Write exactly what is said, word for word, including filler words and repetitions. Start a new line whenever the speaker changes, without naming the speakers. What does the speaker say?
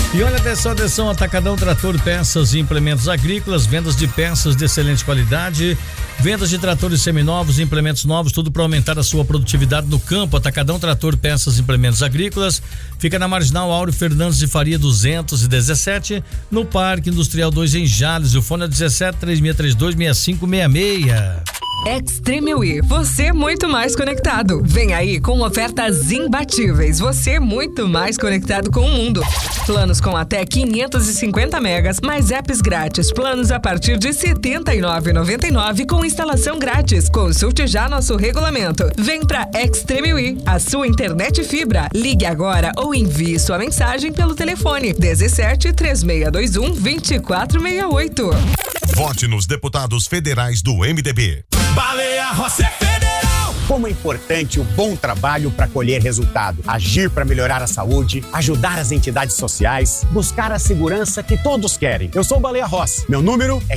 E olha, atenção, atenção, Atacadão Trator, peças e implementos agrícolas, vendas de peças de excelente qualidade, vendas de tratores seminovos e implementos novos, tudo para aumentar a sua produtividade no campo. Atacadão Trator, peças e implementos agrícolas, fica na Marginal Áureo Fernandes de Faria duzentos e dezessete, no Parque Industrial dois em Jales. O fone é dezessete, três seis três dois, seis cinco seis seis.
Extreme U I, você muito mais conectado. Vem aí com ofertas imbatíveis, você muito mais conectado com o mundo. Planos com até quinhentos e cinquenta megas, mais apps grátis. Planos a partir de setenta e nove reais e noventa e nove centavos com instalação grátis. Consulte já nosso regulamento. Vem pra Extreme U I, a sua internet fibra. Ligue agora ou envie sua mensagem pelo telefone dezessete, três seis dois um, vinte e quatro sessenta e oito.
Vote nos deputados federais do M D B.
Baleia Rossi é federal!
Como é importante o bom trabalho para colher resultado, agir para melhorar a saúde, ajudar as entidades sociais, buscar a segurança que todos querem. Eu sou o Baleia Rossi, meu número é